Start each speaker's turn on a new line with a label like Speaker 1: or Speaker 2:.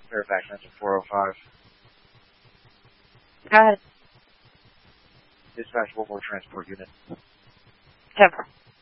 Speaker 1: Fairfax Engine 405.
Speaker 2: Go ahead.
Speaker 1: Dispatch, what more transport unit?
Speaker 2: 10-4.